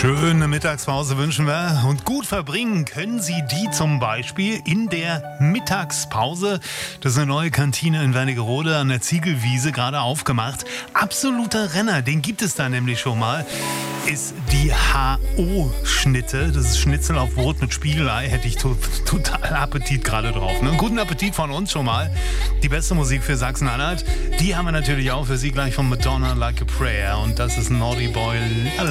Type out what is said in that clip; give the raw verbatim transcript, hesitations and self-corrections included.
Schöne Mittagspause wünschen wir und gut verbringen können Sie die zum Beispiel in der Mittagspause. Das ist eine neue Kantine in Wernigerode an der Ziegelwiese, gerade aufgemacht. Absoluter Renner, den gibt es da nämlich schon mal, ist die H O-Schnitte. Das ist Schnitzel auf Brot mit Spiegelei. Hätte ich to- total Appetit gerade drauf. Ne? Guten Appetit von uns schon mal. Die beste Musik für Sachsen-Anhalt, die haben wir natürlich auch für Sie gleich von Madonna, Like a Prayer. Und das ist Naughty Boy.